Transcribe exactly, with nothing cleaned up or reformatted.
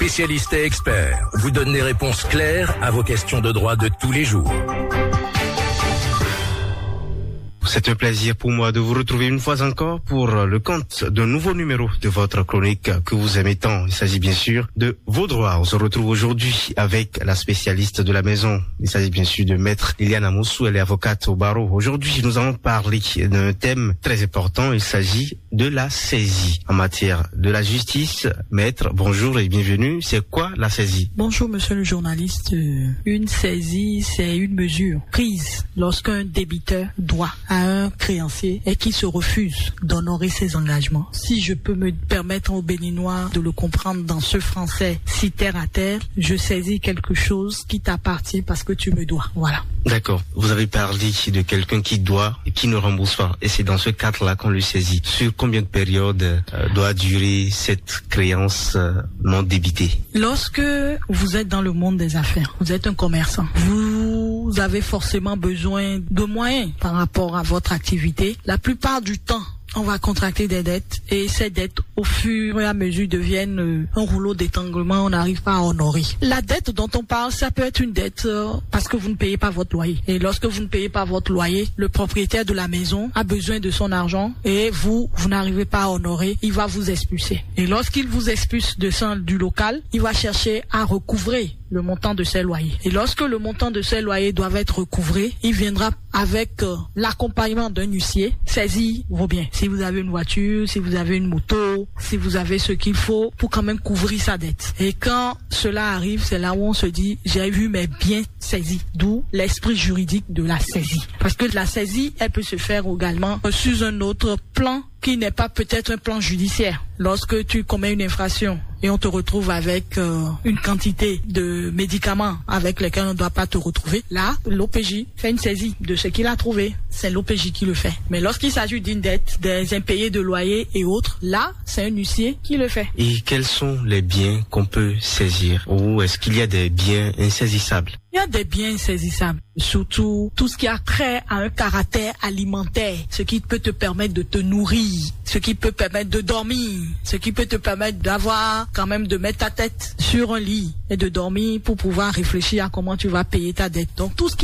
spécialistes et experts vous donnent des réponses claires à vos questions de droit de tous les jours. C'est un plaisir pour moi de vous retrouver une fois encore pour le compte d'un nouveau numéro de votre chronique que vous aimez tant. Il s'agit bien sûr de vos droits. On se retrouve aujourd'hui avec la spécialiste de la maison. Il s'agit bien sûr de Maître Liliane Amoussou, elle est avocate au barreau. Aujourd'hui, nous allons parler d'un thème très important. Il s'agit de la saisie en matière de la justice. Maître, bonjour et bienvenue. C'est quoi la saisie? Bonjour monsieur le journaliste. Une saisie, c'est une mesure prise lorsqu'un débiteur doit à un créancier et qui se refuse d'honorer ses engagements. Si je peux me permettre aux Béninois de le comprendre dans ce français si terre à terre, je saisis quelque chose qui t'appartient parce que tu me dois. Voilà. D'accord. Vous avez parlé de quelqu'un qui doit et qui ne rembourse pas. Et c'est dans ce cadre-là qu'on le saisit. Sur combien de périodes euh, doit durer cette créance euh, non débitée? Lorsque vous êtes dans le monde des affaires, vous êtes un commerçant, vous avez forcément besoin de moyens par rapport à votre activité. La plupart du temps, on va contracter des dettes et ces dettes, au fur et à mesure, deviennent euh, un rouleau d'étranglement, on n'arrive pas à honorer. La dette dont on parle, ça peut être une dette euh, parce que vous ne payez pas votre loyer. Et lorsque vous ne payez pas votre loyer, le propriétaire de la maison a besoin de son argent et vous, vous n'arrivez pas à honorer, il va vous expulser. Et lorsqu'il vous expulse de son, du local, il va chercher à recouvrer le montant de ses loyers. Et lorsque le montant de ses loyers doit être recouvré, il viendra avec euh, l'accompagnement d'un huissier saisir vos biens. Si vous avez une voiture, si vous avez une moto, si vous avez ce qu'il faut pour quand même couvrir sa dette. Et quand cela arrive, c'est là où on se dit, j'ai vu mes biens saisis. D'où l'esprit juridique de la saisie. Parce que la saisie, elle peut se faire également sur un autre plan qui n'est pas peut-être un plan judiciaire. Lorsque tu commets une infraction et on te retrouve avec euh, une quantité de médicaments avec lesquels on ne doit pas te retrouver, là, l'O P J fait une saisie de ce qu'il a trouvé. C'est l'O P J qui le fait. Mais lorsqu'il s'agit d'une dette, des impayés de loyer et autres, là, c'est un huissier qui le fait. Et quels sont les biens qu'on peut saisir? Ou est-ce qu'il y a des biens insaisissables? Il y a des biens insaisissables, surtout tout ce qui a trait à un caractère alimentaire, ce qui peut te permettre de te nourrir, ce qui peut permettre de dormir, ce qui peut te permettre d'avoir quand même de mettre ta tête sur un lit et de dormir pour pouvoir réfléchir à comment tu vas payer ta dette. Donc tout ce qui